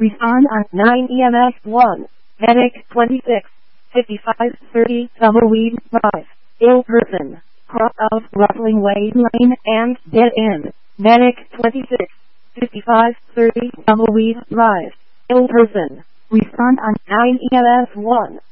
Respond on 9 EMS 1. Medic 26. 5530 Tumbleweed Drive. Ill person. Cross of Ruffling Way Lane and dead end. Medic 26. 5530 Tumbleweed Drive. Ill person. Respond on 9 EMS 1.